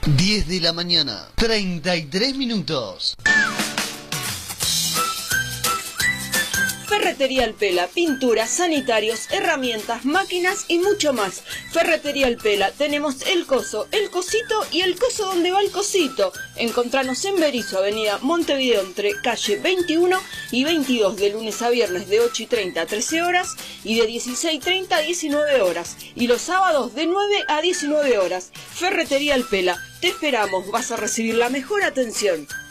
10 de la mañana, 33 minutos. Ferretería El Pela, pinturas, sanitarios, herramientas, máquinas y mucho más. Ferretería El Pela, tenemos el coso, el cosito y el coso donde va el cosito. Encontranos en Berisso, avenida Montevideo, entre calle 21 y 22, de lunes a viernes de 8:30 a 13 horas y de 16:30 a 19 horas. Y los sábados de 9 a 19 horas. Ferretería El Pela, te esperamos, vas a recibir la mejor atención.